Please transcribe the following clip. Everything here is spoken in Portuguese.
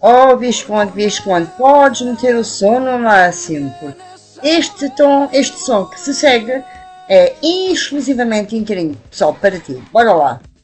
Oh, Visconde, podes meter o som no máximo, porque este som que se segue é exclusivamente inteirinho, só para ti. Bora lá.